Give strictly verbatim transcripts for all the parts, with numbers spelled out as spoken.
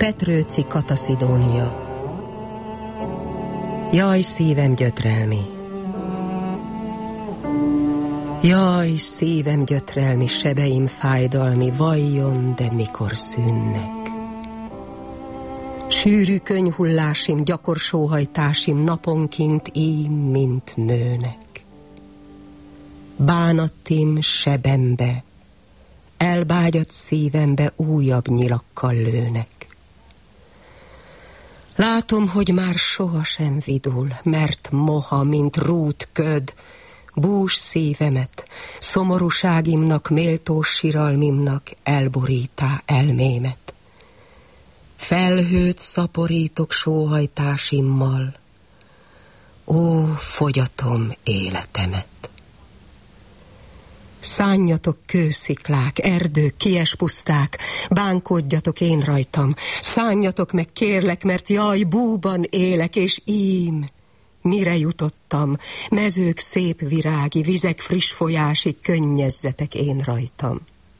Petrőci Kataszidónia. Jaj, szívem gyötrelmi! Jaj, szívem gyötrelmi, sebeim fájdalmi, vajjon, de mikor szűnnek? Sűrű könyhullásim, gyakor sóhajtásim naponként ím, mint nőnek. Bánatim sebembe, elbágyat szívembe újabb nyilakkal lőnek. Látom, hogy már sohasem vidul, mert moha, mint rút köd, bús szívemet, szomorúságimnak, méltó siralmimnak elborítá elmémet. Felhőt szaporítok sóhajtásimmal, ó, fogyatom életemet. Szánjatok kősziklák, erdők, kies puszták, bánkódjatok én rajtam, szánjatok meg kérlek, mert jaj, búban élek, és ím, mire jutottam, mezők szép virági, vizek friss folyási, könnyezzetek én rajtam.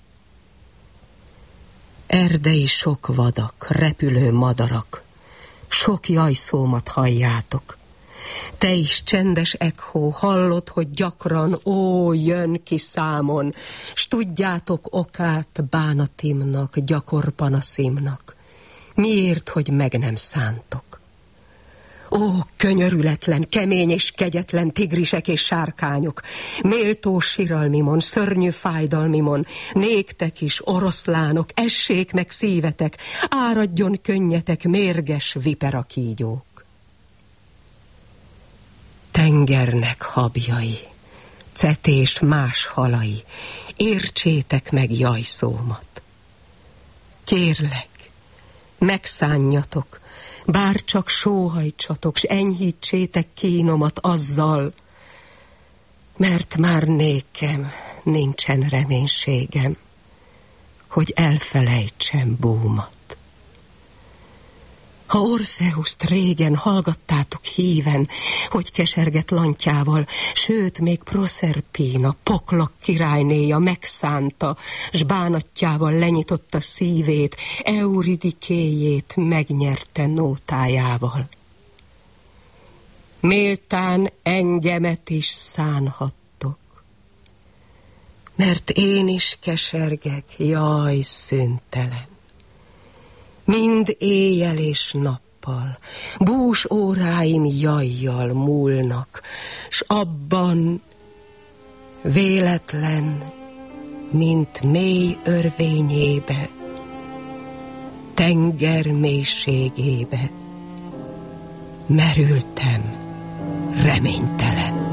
Erdei sok vadak, repülő madarak, sok jajszómat halljátok. Te is, csendes ekhó, hallod, hogy gyakran, ó, jön ki számon, s tudjátok okát bánatimnak, gyakor panaszimnak, miért, hogy meg nem szántok. Ó, könyörületlen, kemény és kegyetlen tigrisek és sárkányok, méltó siralmimon, szörnyű fájdalmimon, néktek is, oroszlánok, essék meg szívetek, áradjon könnyetek, mérges viperakígyók. Tengernek habjai, cetés más halai, értsétek meg jajszómat. Kérlek, megszánjatok, bár csak sóhajtsatok, s enyhítsétek kínomat azzal, mert már nékem nincsen reménységem, hogy elfelejtsem búmat. Ha Orfeuszt régen hallgattátok híven, hogy keserget lantjával, sőt, még Proszerpina, Poklak királynéja megszánta, s bánatjával lenyitotta szívét, Euridikéjét megnyerte nótájával. Méltán engemet is szánhattok, mert én is kesergek, jaj, szüntelen. Mind éjjel és nappal, bús óráim jajjal múlnak, s abban véletlen, mint mély örvényébe, tenger mélységébe merültem reménytelen.